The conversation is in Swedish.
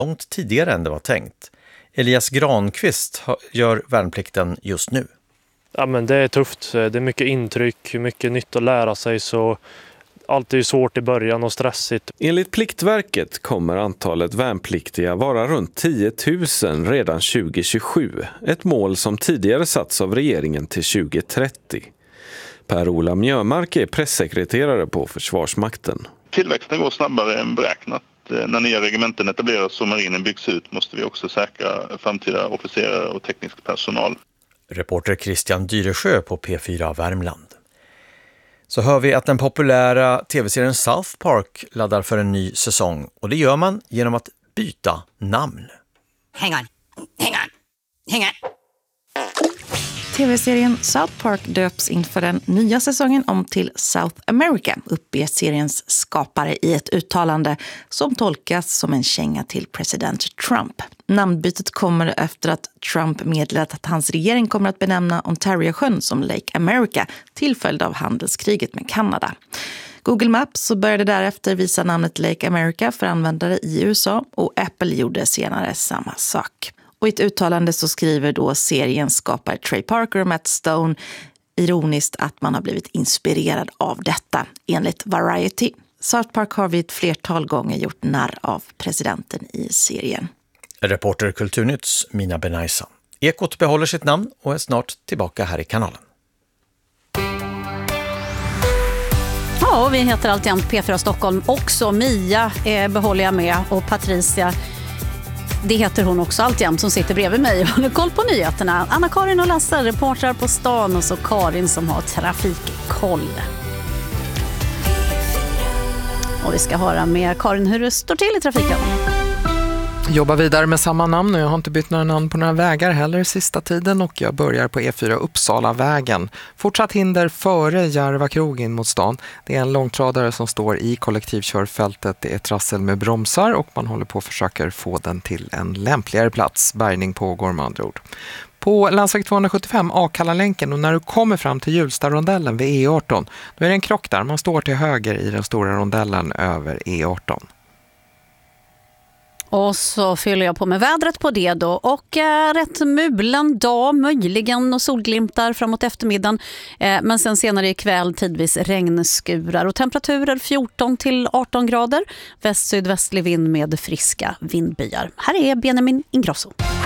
långt tidigare än det var tänkt. Elias Granqvist gör värnplikten just nu. Ja, men det är tufft. Det är mycket intryck, mycket nytt att lära sig, så allt är ju svårt i början och stressigt. Enligt Pliktverket kommer antalet värnpliktiga vara runt 10 000 redan 2027. Ett mål som tidigare satts av regeringen till 2030. Per-Ola Mjömark är pressekreterare på Försvarsmakten. Tillväxten går snabbare än beräknat. När nya regementen etableras och marinen byggs ut måste vi också säkra framtida officerare och teknisk personal. Reporter Christian Dyresjö på P4 Värmland. Så hör vi att den populära tv-serien South Park laddar för en ny säsong. Och det gör man genom att byta namn. Hang on. TV-serien South Park döps inför den nya säsongen om till South America, uppger seriens skapare i ett uttalande som tolkas som en känga till president Trump. Namnbytet kommer efter att Trump meddelat att hans regering kommer att benämna Ontario-sjön som Lake America till följd av handelskriget med Kanada. Google Maps började därefter visa namnet Lake America för användare i USA och Apple gjorde senare samma sak. Och i ett uttalande så skriver då seriens skapare Trey Parker och Matt Stone ironiskt att man har blivit inspirerad av detta, enligt Variety. South Park har vid ett flertal gånger gjort narr av presidenten i serien. Reporter Kulturnytts Mina Benaisa. Ekot behåller sitt namn och är snart tillbaka här i kanalen. Ja, vi heter alltjämt P4 Stockholm också. Mia behåller jag med och Patricia, det heter hon också alltjämt, som sitter bredvid mig och håller koll på nyheterna. Anna-Karin och Lasse, reportrar på stan, och så Karin som har trafikkoll. Och vi ska höra med Karin hur det står till i trafiken. Jobbar vidare med samma namn och jag har inte bytt några namn på några vägar heller sista tiden och jag börjar på E4 Uppsala-vägen. Fortsatt hinder före Järva krog in mot stan. Det är en långtradare som står i kollektivkörfältet. Det är trassel med bromsar och man håller på att försöka få den till en lämpligare plats. Bärgning pågår med andra ord. På landsväg 275 Akalla-länken och när du kommer fram till Hjulsta-rondellen vid E18 då är det en krock där. Man står till höger i den stora rondellen över E18. Och så fyller jag på med vädret på det då. Och rätt mulen dag, möjligen och solglimtar framåt eftermiddagen. Men sen senare ikväll tidvis regnskurar och temperaturer 14 till 18 grader. Väst-sydvästlig vind med friska vindbyar. Här är Benjamin Ingrosso.